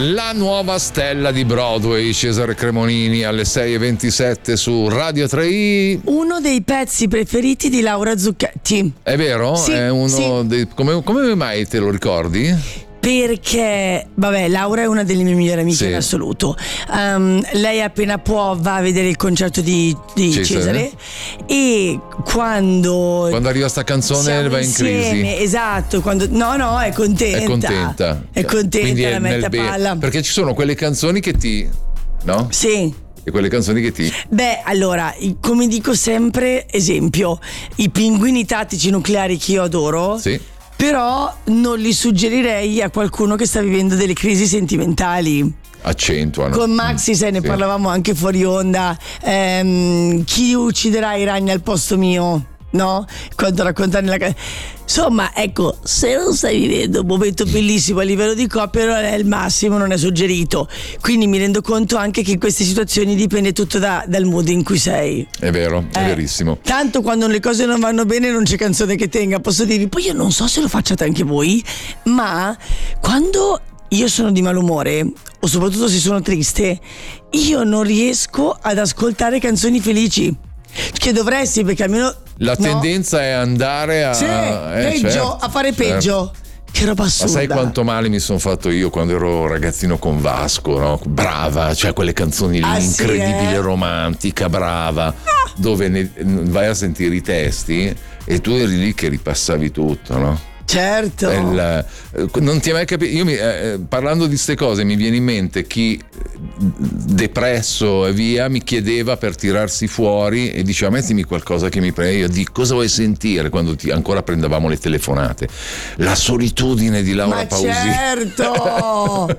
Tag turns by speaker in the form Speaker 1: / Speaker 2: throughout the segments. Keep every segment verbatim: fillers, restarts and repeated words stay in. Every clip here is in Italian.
Speaker 1: La nuova stella di Broadway, Cesare Cremonini, alle sei e ventisette su Radio tre I.
Speaker 2: Uno dei pezzi preferiti di Laura Zucchetti.
Speaker 1: È vero?
Speaker 2: Sì,
Speaker 1: è uno
Speaker 2: sì.
Speaker 1: dei. Come, come mai te lo ricordi?
Speaker 2: Perché, vabbè, Laura è una delle mie migliori amiche
Speaker 1: Sì.
Speaker 2: in assoluto. Um, lei appena può va a vedere il concerto di, di
Speaker 1: Cesare.
Speaker 2: Cesare, e quando
Speaker 1: Quando arriva sta canzone
Speaker 2: siamo
Speaker 1: va in
Speaker 2: insieme,
Speaker 1: crisi.
Speaker 2: esatto, quando, no no è contenta,
Speaker 1: È contenta.
Speaker 2: è contenta,
Speaker 1: Quindi è
Speaker 2: la mette
Speaker 1: nel
Speaker 2: a
Speaker 1: be-
Speaker 2: palla.
Speaker 1: Perché ci sono quelle canzoni che ti. No?
Speaker 2: Sì.
Speaker 1: E quelle canzoni che ti.
Speaker 2: Beh, allora, i- come dico sempre, esempio, i pinguini tattici nucleari che io adoro,
Speaker 1: Sì.
Speaker 2: però non li suggerirei a qualcuno che sta vivendo delle crisi sentimentali.
Speaker 1: Accentuano.
Speaker 2: Con Maxi, sai, ne
Speaker 1: Sì.
Speaker 2: parlavamo anche fuori onda. Ehm, chi ucciderà i ragni al posto mio? No? Quando raccontare la ca- insomma, ecco, se non stai vivendo un momento bellissimo a livello di coppia, non è il massimo, non è suggerito. Quindi mi rendo conto anche che in queste situazioni dipende tutto da- dal mood in cui sei.
Speaker 1: È vero, è
Speaker 2: Eh,
Speaker 1: verissimo.
Speaker 2: Tanto quando le cose non vanno bene non c'è canzone che tenga, posso dirvi. Poi io non so se lo facciate anche voi, ma quando io sono di malumore, o soprattutto se sono triste, io non riesco ad ascoltare canzoni felici. Che dovresti, perché almeno
Speaker 1: La
Speaker 2: no?
Speaker 1: tendenza è andare a.
Speaker 2: Sì,
Speaker 1: eh,
Speaker 2: peggio,
Speaker 1: certo,
Speaker 2: a fare
Speaker 1: certo.
Speaker 2: peggio. Che roba
Speaker 1: Ma
Speaker 2: assurda.
Speaker 1: sai quanto male mi sono fatto io quando ero ragazzino con Vasco, no? Brava, cioè quelle canzoni lì,
Speaker 2: Ah, sì,
Speaker 1: incredibile,
Speaker 2: eh?
Speaker 1: romantica, brava, dove ne- vai a sentire i testi e tu eri lì che ripassavi tutto, no?
Speaker 2: Certo.
Speaker 1: È il- eh, non ti è mai capito? Io mi, eh, parlando di ste cose mi viene in mente chi eh, depresso e via mi chiedeva per tirarsi fuori e diceva mettimi qualcosa che mi prende. Io dico cosa vuoi sentire, quando ti, ancora prendevamo le telefonate. La solitudine di Laura
Speaker 2: Ma
Speaker 1: Pausini.
Speaker 2: certo.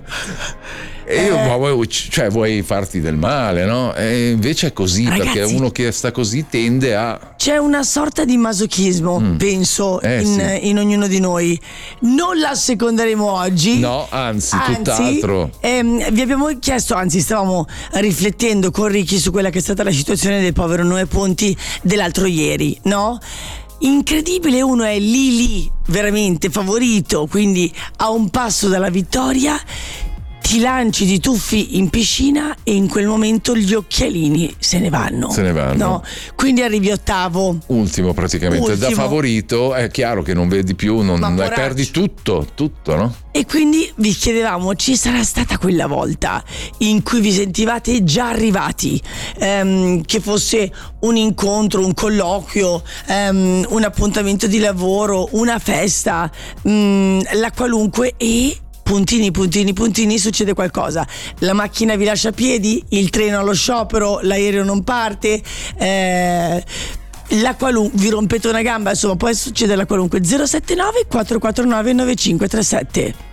Speaker 1: E io
Speaker 2: Eh.
Speaker 1: ma vuoi, cioè, vuoi farti del male, no? E invece è così.
Speaker 2: Ragazzi,
Speaker 1: perché uno che sta così tende a.
Speaker 2: C'è una sorta di masochismo, penso,
Speaker 1: Eh,
Speaker 2: in,
Speaker 1: sì.
Speaker 2: in ognuno di noi. Non la seconderemo oggi.
Speaker 1: No, anzi,
Speaker 2: Anzi,
Speaker 1: tutt'altro.
Speaker 2: ehm, vi abbiamo chiesto, anzi stavamo riflettendo con Ricky su quella che è stata la situazione del povero Noè Ponti dell'altro ieri, no? Incredibile, uno è lì lì, veramente favorito, quindi a un passo dalla vittoria, ti lanci, ti tuffi in piscina e in quel momento gli occhialini se ne vanno.
Speaker 1: Se ne vanno.
Speaker 2: No? Quindi arrivi ottavo.
Speaker 1: Ultimo praticamente. Da
Speaker 2: Ultimo.
Speaker 1: favorito è chiaro che non vedi più, non,
Speaker 2: Ma
Speaker 1: eh,
Speaker 2: poraccio.
Speaker 1: perdi tutto, tutto, no?
Speaker 2: E quindi vi chiedevamo, ci sarà stata quella volta in cui vi sentivate già arrivati, ehm, che fosse un incontro, un colloquio, ehm, un appuntamento di lavoro, una festa, mm, la qualunque, e puntini, puntini, puntini, succede qualcosa. La macchina vi lascia a piedi, il treno allo sciopero, l'aereo non parte, eh, la qualun- vi rompete una gamba, insomma, poi succede la qualunque. Zero sette nove quattro quattro nove nove cinque tre sette.